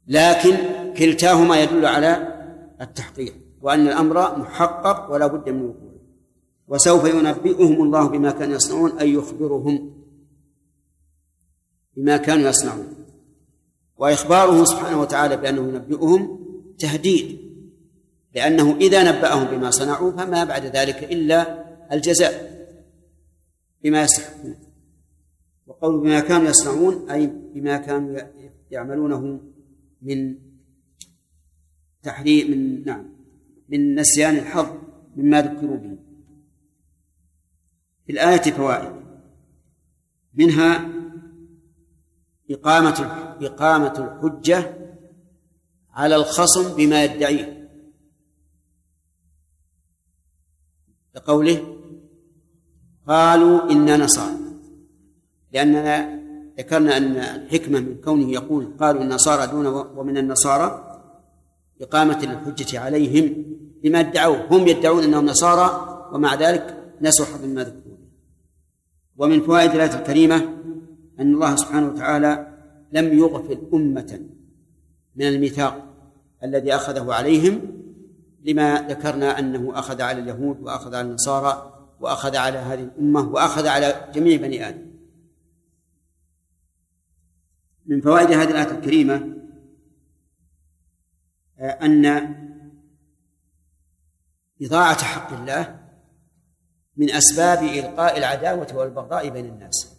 لكن كلتاهما يدل على التحقيق وأن الأمر محقق ولا بد من وقوعه. وسوف ينبئهم الله بما كانوا يصنعون، أي يخبرهم بما كانوا يصنعون. وإخباره سبحانه وتعالى بأنه ينبئهم تهديد، لأنه إذا نبأهم بما صنعوا فما بعد ذلك إلا الجزاء بما يستحقون. وقول بما كانوا يصنعون أي بما كانوا يعملونه من تحريم من نسيان الحظ مما ذكروا به. في الآية فوائد، منها إقامة الحجة على الخصم بما يدعيه، لقوله قالوا إنا نصارى، لأننا ذكرنا أن الحكمة من كونه يقول قالوا النصارى دون ومن النصارى إقامة الحجة عليهم بما ادعوه، هم يدعون أنهم نصارى ومع ذلك نسوا حظ مما ذكروا. ومن فوائد الآية الكريمة أن الله سبحانه وتعالى لم يغفل أمة من الميثاق الذي أخذه عليهم، لما ذكرنا أنه أخذ على اليهود وأخذ على النصارى وأخذ على هذه الأمة وأخذ على جميع بني آدم. من فوائد هذه الآية الكريمة أن إضاعة حق الله من أسباب إلقاء العداوة والبغضاء بين الناس،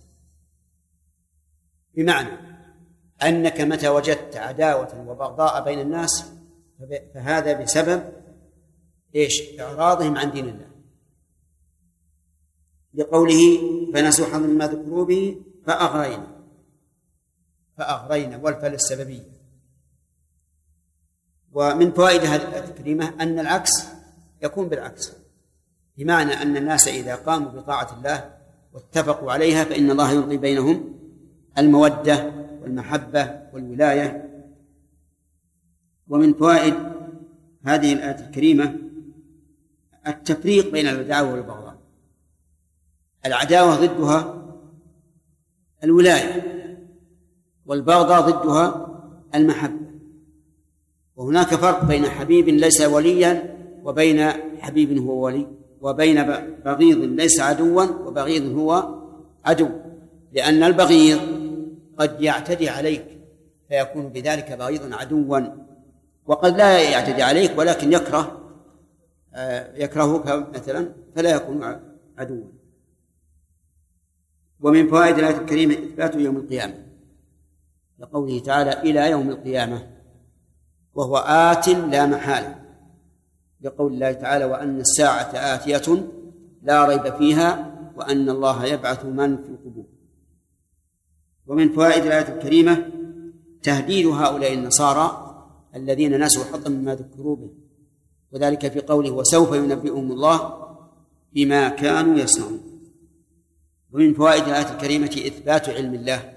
بمعنى أنك متى وجدت عداوة وبغضاء بين الناس فهذا بسبب إعراضهم عن دين الله، لقوله فنسوا حظا مما ذكروا به فأغرينا والفعل السببية. ومن فوائد هذه الآية الكريمة أن العكس يكون بالعكس، بمعنى أن الناس إذا قاموا بطاعة الله واتفقوا عليها فإن الله يلقي بينهم المودة والمحبة والولاية. ومن فوائد هذه الآية الكريمة التفريق بين العداوة والبغضاء. العداوة ضدها الولاية، والبغضاء ضدها المحبة. وهناك فرق بين حبيب ليس وليا وبين حبيب هو ولي، وبين بغيض ليس عدوا وبغيض هو عدو، لأن البغيض قد يعتدي عليك فيكون بذلك بغيضا عدوا، وقد لا يعتدي عليك ولكن يكرهك مثلا فلا يكون عدوا. ومن فوائد الآية الكريمة إثبات يوم القيامة، لقوله تعالى إلى يوم القيامة، وهو آت لا محالة، لقول الله تعالى وأن الساعة آتية لا ريب فيها وأن الله يبعث من في القبور. ومن فوائد الآية الكريمة تهديد هؤلاء النصارى الذين نسوا حظا مما ذكروا به، وذلك في قوله وسوف ينبئهم الله بما كانوا يصنعون. ومن فوائد الآية الكريمة إثبات علم الله،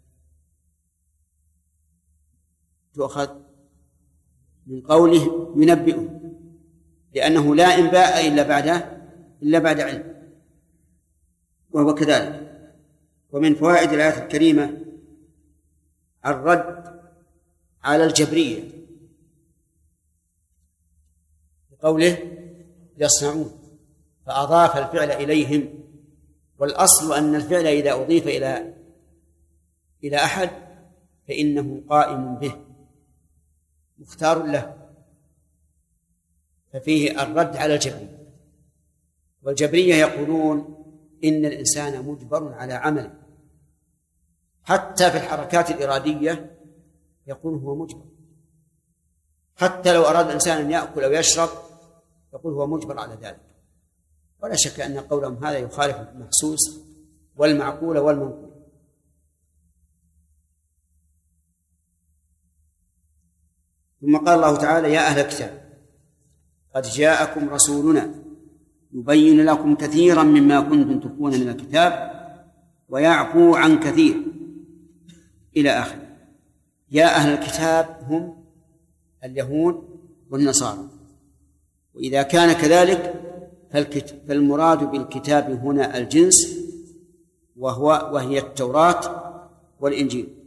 تؤخذ من قوله ينبئهم، لأنه لا إنباء إلا بعد علم، وهو كذلك. ومن فوائد الآية الكريمة الرد على الجبرية، بقوله يصنعون، فأضاف الفعل إليهم، والأصل أن الفعل إذا أضيف إلى أحد فإنه قائم به مختار له، ففيه الرد على الجبرية. والجبرية يقولون إن الإنسان مجبر على عمله، حتى في الحركات الإرادية يقول هو مجبر، حتى لو أراد الإنسان أن يأكل أو يشرب يقول هو مجبر على ذلك. ولا شك أن قولهم هذا يخالف المحسوس والمعقول والمنقول. ثم قال الله تعالى يا أهل الكتاب قد جاءكم رسولنا يبين لكم كثيرا مما كنتم تخفون من الكتاب ويعفو عن كثير إلى آخره. يا أهل الكتاب هم اليهود والنصارى، وإذا كان كذلك فالمراد بالكتاب هنا الجنس وهي التوراة والإنجيل.